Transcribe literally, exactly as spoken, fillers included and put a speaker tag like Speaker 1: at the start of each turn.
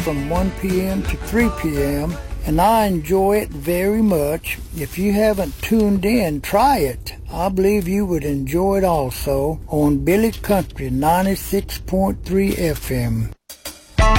Speaker 1: from one p m to three p m, and I enjoy it very much. If you haven't tuned in, try it. I believe you would enjoy it also on Billy Country ninety-six point three F M.